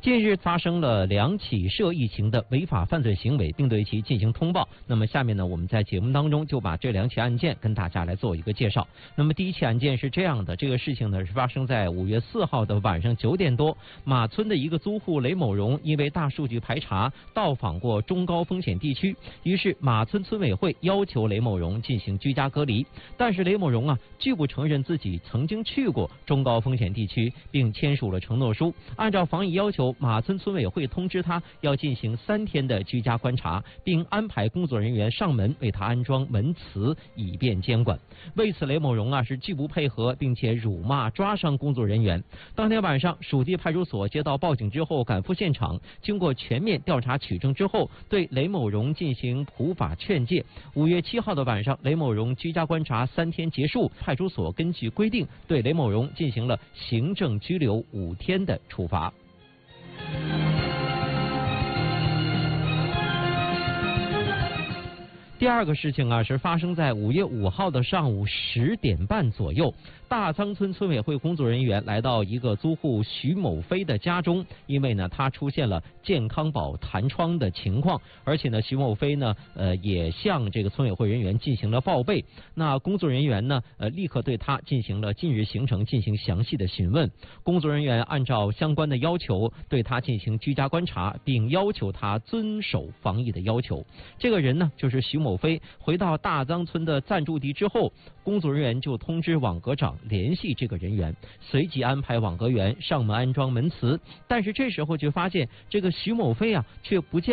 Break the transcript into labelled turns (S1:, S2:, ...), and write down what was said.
S1: 近日发生了2起涉疫情的违法犯罪行为，并对其进行通报。那么下面呢，我们在节目当中就把这2起案件跟大家来做一个介绍。那么第一起案件是这样的，这个事情呢是发生在5月4号的晚上9点多，马村的一个租户雷某荣因为大数据排查到访过中高风险地区，于是马村村委会要求雷某荣进行居家隔离，但是雷某荣拒不承认自己曾经去过中高风险地区，并签署了承诺书。按照防疫要求，马村村委会通知他要进行3天的居家观察，并安排工作人员上门为他安装门磁，以便监管。为此，雷某荣是拒不配合，并且辱骂抓伤工作人员。当天晚上，属地派出所接到报警之后赶赴现场，经过全面调查取证之后，对雷某荣进行普法劝诫。5月7号的晚上，雷某荣居家观察3天结束，派出所根据规定对雷某荣进行了行政拘留5天的处罚。第二个事情是发生在5月5号的上午10点半左右，大仓村村委会工作人员来到一个租户徐某飞的家中，因为呢他出现了健康宝弹窗的情况，而且呢徐某飞呢也向这个村委会人员进行了报备。那工作人员呢立刻对他进行了近日行程进行详细的询问。工作人员按照相关的要求对他进行居家观察，并要求他遵守防疫的要求。这个人呢就是徐某飞。回到大仓村的暂住地之后，工作人员就通知网格长联系这个人员，随即安排网格员上门安装门磁。但是这时候就发现这个徐某飞却不见